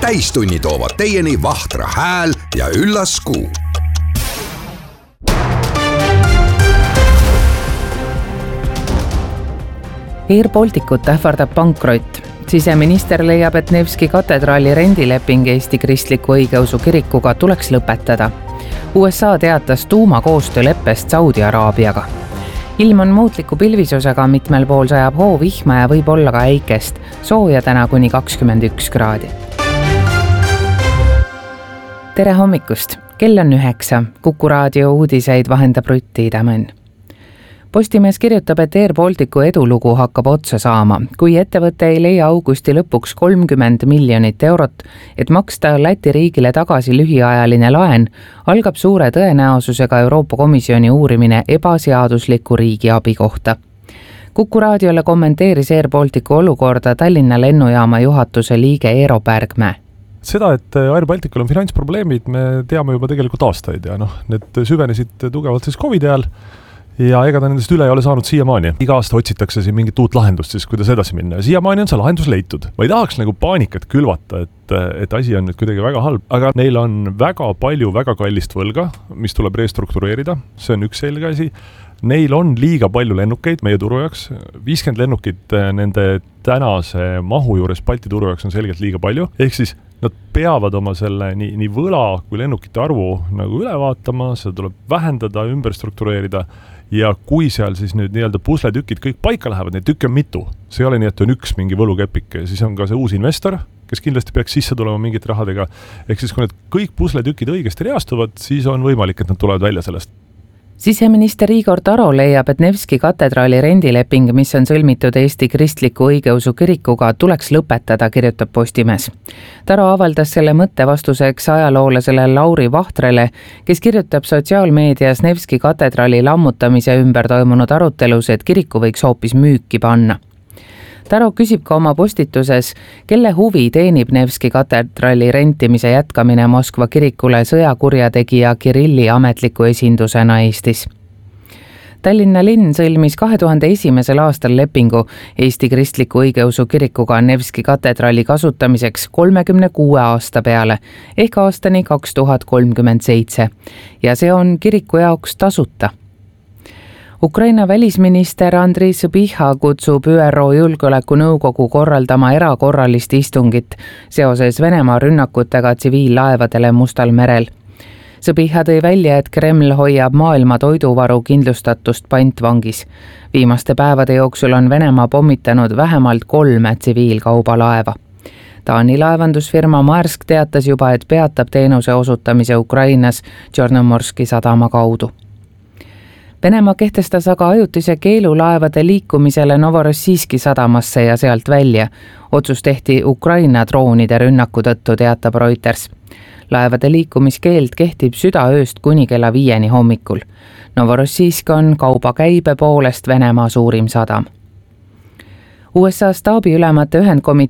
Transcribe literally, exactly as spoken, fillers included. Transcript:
täistunni toovad teieni Vahtra hääl ja üllas Kuu. Air Balticut ähvardab pankrott. Siseminister leiab, et Nevski katedraali rendileping Eesti Kristliku Õigeusu Kirikuga tuleks lõpetada. U S A teatas tuumakoostööleppest Saudi Araabiaga. Ilm on muutliku pilvisusega, mitmel pool sajab hoovihma ja võib olla ka äikest, sooja täna kuni kakskümmend üks kraadi. Tere hommikust! Kell on üheksa. Kuku raadio uudiseid vahendab Rutti Tämmen. Postimees kirjutab, et Air Balticu edulugu hakkab otsa saama, kui ettevõte ei leia augusti lõpuks kolmkümmend miljonit eurot, et maksta Läti riigile tagasi lühiajaline laen, algab suure tõenäosusega Euroopa Komisjoni uurimine ebaseadusliku riigiabi kohta. Kuku raadiole kommenteeris Air Balticu olukorda Tallinna lennujaama juhatuse liige Eero Pärgmäe. Seda, et Air Balticul on finantsprobleemid, me teame juba tegelikult aastaid ja noh, need süvenesid tugevalt siis COVID ajal. Ja ega ta nendest üle ei ole saanud siiamaani. Iga aasta otsitakse siin mingit uut lahendust, siis kuidas edasi minna. Ja siiamaani on see lahendus leitud. Ma ei tahaks nagu paanikat külvata, et, et asi on nüüd kuidagi väga halb, aga neil on väga palju väga kallist võlga, mis tuleb restruktureerida. See on üks selge asi. Neil on liiga palju lennukeid meie turu jaoks. viiskümmend lennukit nende tänase mahu juures Balti turu jaoks on selgelt liiga palju. Ehk siis nad peavad oma selle nii, nii võla kui lennukite arvu nagu üle vaatama, seda tuleb vähendada, ümber struktureerida. Ja kui seal siis nüüd nii-öelda pusletükid kõik paika lähevad, neid tükke on mitu. See ei ole nii, et on üks mingi võlukepik. Siis on ka see uus investor, kes kindlasti peaks sisse tulema mingit rahadega. Ehk siis kui need kõik pusletükid õigesti reastuvad, siis on võimalik, et nad tulevad välja sellest. Siseminister Igor Taro leiab, et Nevski katedraali rendileping, mis on sõlmitud Eesti Kristliku Õigeusu Kirikuga, tuleks lõpetada, kirjutab Postimees. Taro avaldas selle mõtte vastuseks ajaloolasele Lauri Vahtrele, kes kirjutab sotsiaalmeedias Nevski katedraali lammutamise ümber toimunud arutelus, et kiriku võiks hoopis müüki panna. Taro küsib ka oma postituses, kelle huvi teenib Nevski katedraali rentimise jätkamine Moskva kirikule sõjakurjategija Kirilli ametliku esindusena Eestis. Tallinna linn sõlmis kahe tuhande esimesel aastal lepingu Eesti Kristliku Õigeusu Kirikuga Nevski katedraali kasutamiseks kolmekümne kuue aasta peale ehk aastani kaks tuhat kolmkümmend seitse ja see on kiriku jaoks tasuta. Ukraina välisminister Andrii Sõbiha kutsub Ü R O Julgeolekunõukogu korraldama erakorralist istungit seoses Venemaa rünnakutega tsiviillaevadele Mustal merel. Sõbiha tõi välja, et Kreml hoiab maailma toiduvaru kindlustatust pantvangis. Viimaste päevade jooksul on Venemaa pommitanud vähemalt kolme tsiviilkaubalaeva. Taani laevandusfirma Maersk teatas juba, et peatab teenuse osutamise Ukrainas Tšornomorski sadama kaudu. Venemaa kehtestas aga ajutise keelu laevade liikumisele Novorossijski sadamasse ja sealt välja. Otsus tehti Ukraina droonide rünnaku tõttu, teatab Reuters. Laevade liikumiskeeld kehtib südaööst kuni kella viieni hommikul. Novorossijsk on kauba käibe poolest Venemaa suurim sadam. U S A staabiülemate ühendkomitee